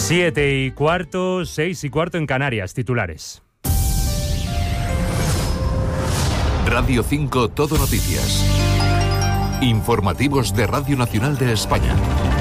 7:15, 6:15 en Canarias. Titulares. Radio 5 Todo Noticias. Informativos de Radio Nacional de España.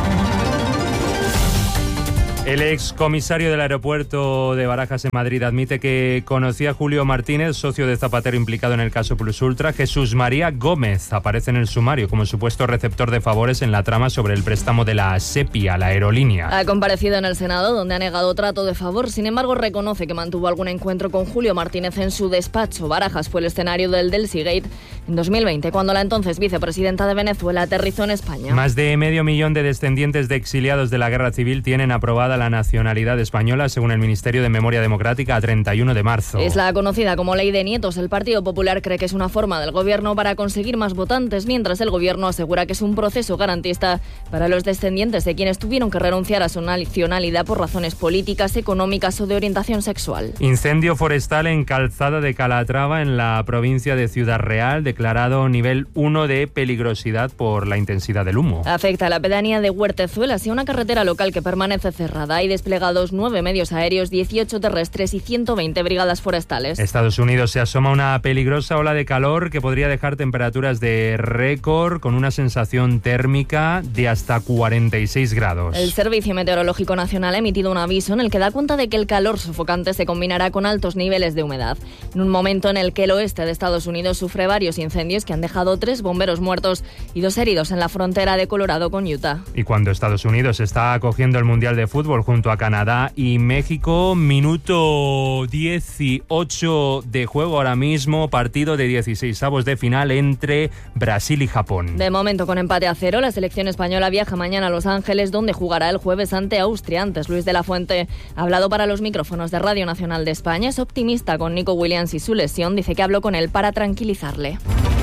El excomisario del aeropuerto de Barajas en Madrid admite que conocía a Julio Martínez, socio de Zapatero implicado en el caso Plus Ultra. Jesús María Gómez aparece en el sumario como supuesto receptor de favores en la trama sobre el préstamo de la SEPI a la aerolínea. Ha comparecido en el Senado, donde ha negado trato de favor. Sin embargo, reconoce que mantuvo algún encuentro con Julio Martínez en su despacho. Barajas fue el escenario del Delsigate en 2020, cuando la entonces vicepresidenta de Venezuela aterrizó en España. Más de 500.000 de descendientes de exiliados de la Guerra Civil tienen aprobada la nacionalidad española, según el Ministerio de Memoria Democrática, a 31 de marzo. Es la conocida como Ley de Nietos. El Partido Popular cree que es una forma del gobierno para conseguir más votantes, mientras el gobierno asegura que es un proceso garantista para los descendientes de quienes tuvieron que renunciar a su nacionalidad por razones políticas, económicas o de orientación sexual. Incendio forestal en Calzada de Calatrava, en la provincia de Ciudad Real, declarado nivel 1 de peligrosidad por la intensidad del humo. Afecta a la pedanía de Huertezuelas y a una carretera local que permanece cerrada. Hay desplegados 9 medios aéreos, 18 terrestres y 120 brigadas forestales. Estados Unidos se asoma una peligrosa ola de calor que podría dejar temperaturas de récord con una sensación térmica de hasta 46 grados. El Servicio Meteorológico Nacional ha emitido un aviso en el que da cuenta de que el calor sofocante se combinará con altos niveles de humedad. En un momento en el que el oeste de Estados Unidos sufre varios incendios que han dejado 3 bomberos muertos y 2 heridos en la frontera de Colorado con Utah. Y cuando Estados Unidos está acogiendo el Mundial de Fútbol junto a Canadá y México, minuto 18 de juego ahora mismo, partido de 16avos de final entre Brasil y Japón. De momento con empate a 0, la selección española viaja mañana a Los Ángeles, donde jugará el jueves ante Austria. Antes, Luis de la Fuente ha hablado para los micrófonos de Radio Nacional de España. Es optimista con Nico Williams y su lesión. Dice que habló con él para tranquilizarle.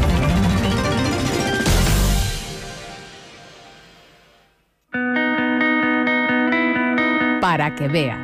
Para que veas.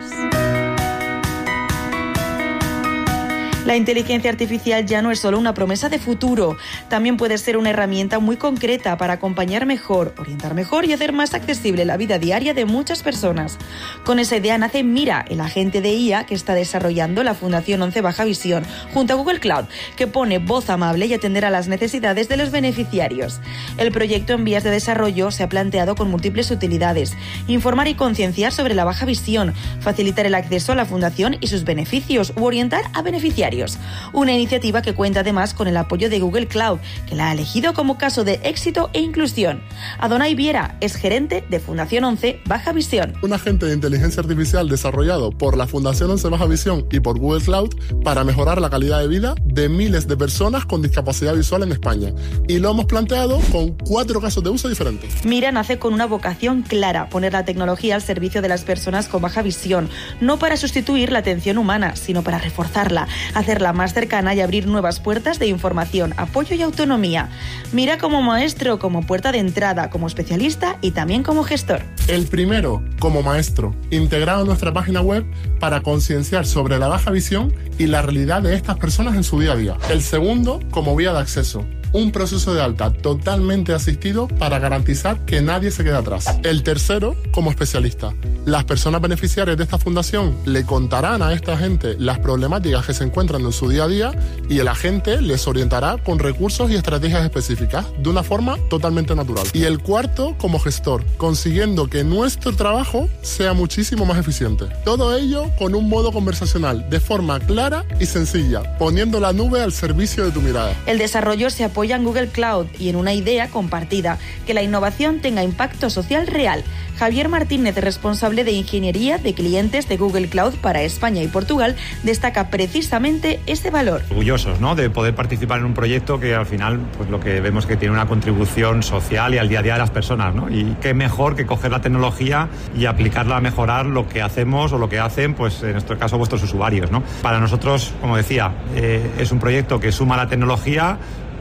La inteligencia artificial ya no es solo una promesa de futuro, también puede ser una herramienta muy concreta para acompañar mejor, orientar mejor y hacer más accesible la vida diaria de muchas personas. Con esa idea nace Mira, el agente de IA que está desarrollando la Fundación 11 Baja Visión, junto a Google Cloud, que pone voz amable y atenderá a las necesidades de los beneficiarios. El proyecto en vías de desarrollo se ha planteado con múltiples utilidades: informar y concienciar sobre la baja visión, facilitar el acceso a la fundación y sus beneficios, u orientar a beneficiarios. Una iniciativa que cuenta además con el apoyo de Google Cloud, que la ha elegido como caso de éxito e inclusión. Adonai Viera es gerente de Fundación 11 Baja Visión. Un agente de inteligencia artificial desarrollado por la Fundación 11 Baja Visión y por Google Cloud para mejorar la calidad de vida de miles de personas con discapacidad visual en España. Y lo hemos planteado con 4 casos de uso diferentes. Mira nace con una vocación clara: poner la tecnología al servicio de las personas con baja visión, no para sustituir la atención humana, sino para reforzarla, hacerla más cercana y abrir nuevas puertas de información, apoyo y autonomía. Mira como maestro, como puerta de entrada, como especialista y también como gestor. El primero, como maestro, integrado en nuestra página web para concienciar sobre la baja visión y la realidad de estas personas en su día a día. El segundo, como vía de acceso. Un proceso de alta totalmente asistido para garantizar que nadie se quede atrás. El tercero, como especialista. Las personas beneficiarias de esta fundación le contarán a esta gente las problemáticas que se encuentran en su día a día y el agente les orientará con recursos y estrategias específicas de una forma totalmente natural. Y el cuarto, como gestor, consiguiendo que nuestro trabajo sea muchísimo más eficiente. Todo ello con un modo conversacional, de forma clara y sencilla, poniendo la nube al servicio de tu mirada. El desarrollo se apoya en Google Cloud y en una idea compartida: que la innovación tenga impacto social real. Javier Martínez, responsable de ingeniería de clientes de Google Cloud para España y Portugal, destaca precisamente ese valor. Orgullosos, ¿no?, de poder participar en un proyecto que al final, pues lo que vemos que tiene una contribución social y al día a día de las personas, ¿no? Y qué mejor que coger la tecnología y aplicarla a mejorar lo que hacemos o lo que hacen, pues en nuestro caso, vuestros usuarios, ¿no? Para nosotros, como decía, es un proyecto que suma la tecnología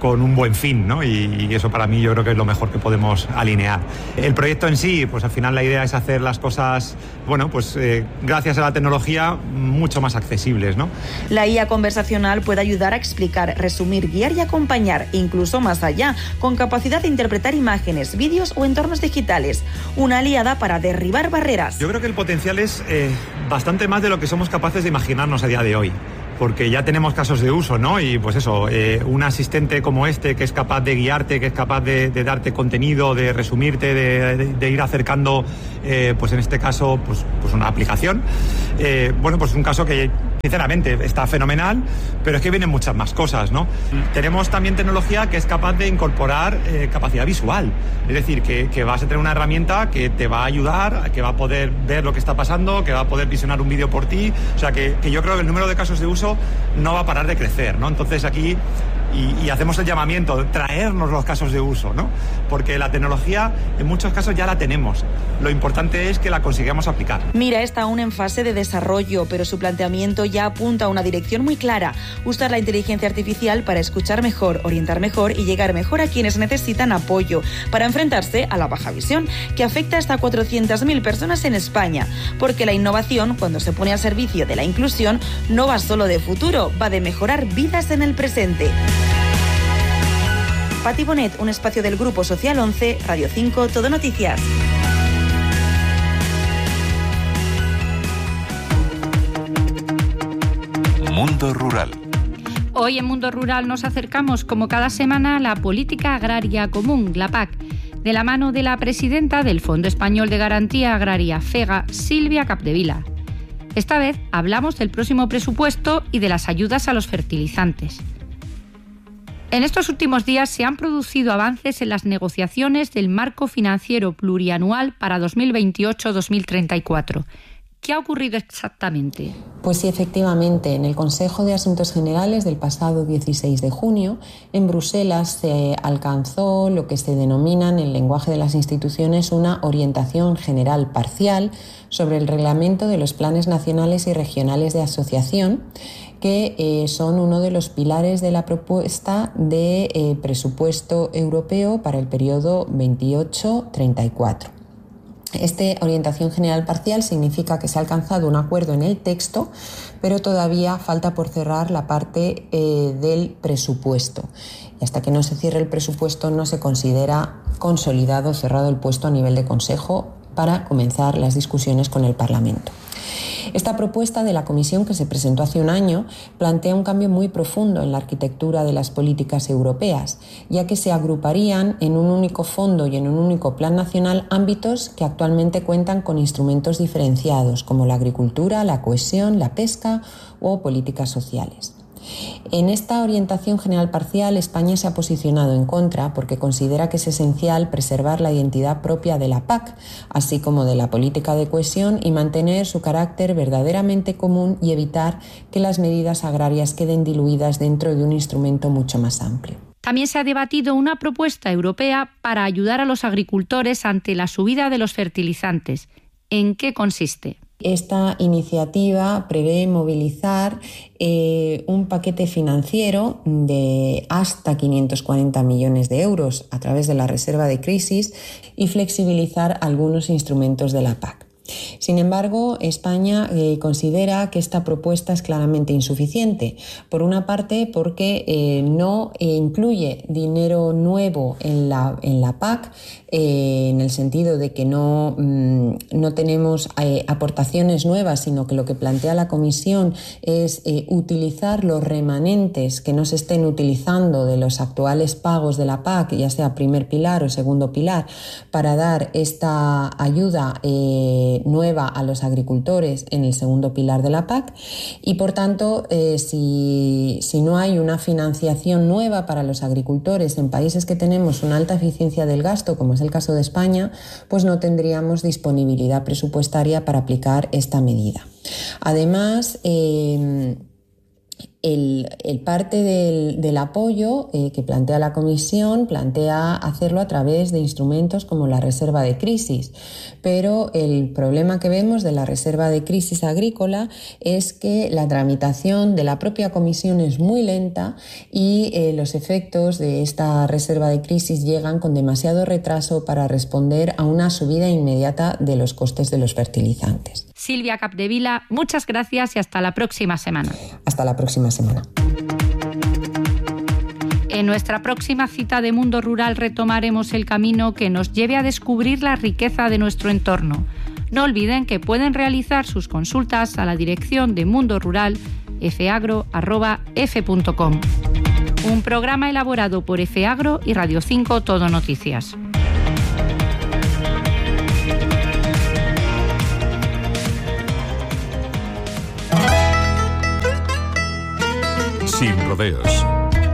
con un buen fin, ¿no? Y eso para mí yo creo que es lo mejor que podemos alinear. El proyecto en sí, pues al final la idea es hacer las cosas, bueno, pues gracias a la tecnología, mucho más accesibles, ¿no? La IA conversacional puede ayudar a explicar, resumir, guiar y acompañar, incluso más allá, con capacidad de interpretar imágenes, vídeos o entornos digitales. Una aliada para derribar barreras. Yo creo que el potencial es bastante más de lo que somos capaces de imaginarnos a día de hoy. Porque ya tenemos casos de uso, ¿no? Y pues eso, un asistente como este que es capaz de guiarte, que es capaz de darte contenido, de resumirte, de ir acercando, pues en este caso, pues una aplicación. Bueno, pues un caso que sinceramente está fenomenal, pero es que vienen muchas más cosas, ¿no? Tenemos también tecnología que es capaz de incorporar capacidad visual. Es decir, que vas a tener una herramienta que te va a ayudar, que va a poder ver lo que está pasando, que va a poder visionar un vídeo por ti. O sea, que yo creo que el número de casos de uso no va a parar de crecer, ¿no? Entonces aquí y hacemos el llamamiento, traernos los casos de uso, ¿no? Porque la tecnología en muchos casos ya la tenemos. Lo importante es que la consigamos aplicar. Mira, está aún en fase de desarrollo, pero su planteamiento ya apunta a una dirección muy clara: usar la inteligencia artificial para escuchar mejor, orientar mejor y llegar mejor a quienes necesitan apoyo, para enfrentarse a la baja visión, que afecta hasta 400.000 personas en España. Porque la innovación, cuando se pone al servicio de la inclusión, no va solo de futuro, va de mejorar vidas en el presente. Pati Bonet, un espacio del Grupo Social 11, Radio 5, Todo Noticias. Mundo Rural. Hoy en Mundo Rural nos acercamos, como cada semana, a la Política Agraria Común, la PAC, de la mano de la presidenta del Fondo Español de Garantía Agraria, FEGA, Silvia Capdevila. Esta vez hablamos del próximo presupuesto y de las ayudas a los fertilizantes. En estos últimos días se han producido avances en las negociaciones del marco financiero plurianual para 2028-2034. ¿Qué ha ocurrido exactamente? Pues sí, efectivamente, en el Consejo de Asuntos Generales del pasado 16 de junio, en Bruselas se alcanzó lo que se denomina en el lenguaje de las instituciones una orientación general parcial sobre el reglamento de los planes nacionales y regionales de asociación, que son uno de los pilares de la propuesta de presupuesto europeo para el periodo 28-34. Esta orientación general parcial significa que se ha alcanzado un acuerdo en el texto, pero todavía falta por cerrar la parte del presupuesto. Y hasta que no se cierre el presupuesto no se considera consolidado, cerrado el puesto a nivel de Consejo para comenzar las discusiones con el Parlamento. Esta propuesta de la Comisión, que se presentó hace un año, plantea un cambio muy profundo en la arquitectura de las políticas europeas, ya que se agruparían en un único fondo y en un único plan nacional ámbitos que actualmente cuentan con instrumentos diferenciados, como la agricultura, la cohesión, la pesca o políticas sociales. En esta orientación general parcial, España se ha posicionado en contra porque considera que es esencial preservar la identidad propia de la PAC, así como de la política de cohesión, y mantener su carácter verdaderamente común y evitar que las medidas agrarias queden diluidas dentro de un instrumento mucho más amplio. También se ha debatido una propuesta europea para ayudar a los agricultores ante la subida de los fertilizantes. ¿En qué consiste? Esta iniciativa prevé movilizar un paquete financiero de hasta 540 millones de euros a través de la reserva de crisis y flexibilizar algunos instrumentos de la PAC. Sin embargo, España considera que esta propuesta es claramente insuficiente. Por una parte, porque no incluye dinero nuevo en la PAC, en el sentido de que no tenemos aportaciones nuevas, sino que lo que plantea la Comisión es utilizar los remanentes que no se estén utilizando de los actuales pagos de la PAC, ya sea primer pilar o segundo pilar, para dar esta ayuda nueva a los agricultores en el segundo pilar de la PAC, y por tanto si no hay una financiación nueva para los agricultores en países que tenemos una alta eficiencia del gasto, como es el caso de España, pues no tendríamos disponibilidad presupuestaria para aplicar esta medida. Además, El parte del apoyo que plantea la Comisión plantea hacerlo a través de instrumentos como la reserva de crisis, pero el problema que vemos de la reserva de crisis agrícola es que la tramitación de la propia Comisión es muy lenta y los efectos de esta reserva de crisis llegan con demasiado retraso para responder a una subida inmediata de los costes de los fertilizantes. Silvia Capdevila, muchas gracias y hasta la próxima semana. Hasta la próxima semana. En nuestra próxima cita de Mundo Rural retomaremos el camino que nos lleve a descubrir la riqueza de nuestro entorno. No olviden que pueden realizar sus consultas a la dirección de Mundo Rural fagro@f.com. Un programa elaborado por FAgro y Radio 5 Todo Noticias. Sin rodeos.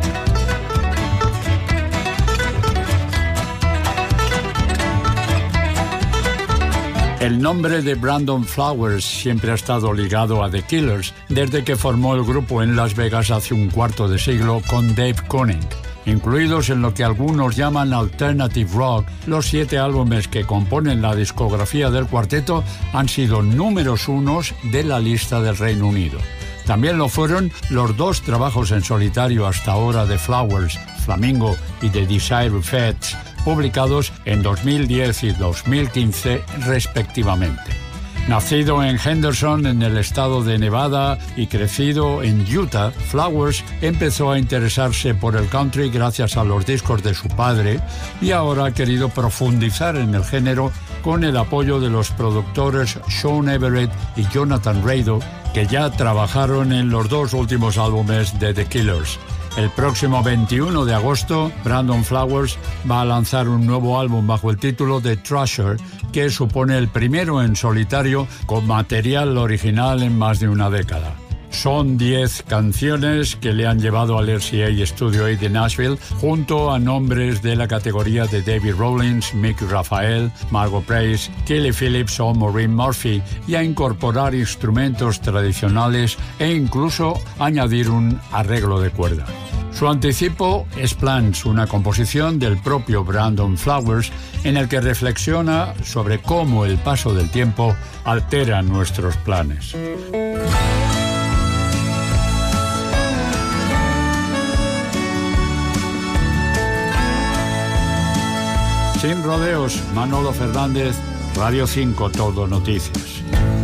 El nombre de Brandon Flowers siempre ha estado ligado a The Killers desde que formó el grupo en Las Vegas hace un cuarto de siglo con Dave Koenig. Incluidos en lo que algunos llaman Alternative Rock, los 7 álbumes que componen la discografía del cuarteto han sido números 1 de la lista del Reino Unido. También lo fueron los 2 trabajos en solitario hasta ahora de Flowers, Flamingo y The Desire Feds, publicados en 2010 y 2015 respectivamente. Nacido en Henderson, en el estado de Nevada, y crecido en Utah, Flowers empezó a interesarse por el country gracias a los discos de su padre y ahora ha querido profundizar en el género con el apoyo de los productores Sean Everett y Jonathan Rado, que ya trabajaron en los 2 últimos álbumes de The Killers. El próximo 21 de agosto, Brandon Flowers va a lanzar un nuevo álbum bajo el título de Treasure, que supone el primero en solitario con material original en más de una década. Son 10 canciones que le han llevado al RCA Studio 8 de Nashville, junto a nombres de la categoría de David Rawlings, Mickey Raphael, Margot Price, Kelly Phillips o Maureen Murphy, y a incorporar instrumentos tradicionales e incluso añadir un arreglo de cuerda. Su anticipo es Plans, una composición del propio Brandon Flowers en el que reflexiona sobre cómo el paso del tiempo altera nuestros planes. Sin rodeos, Manolo Fernández, Radio 5 Todo Noticias.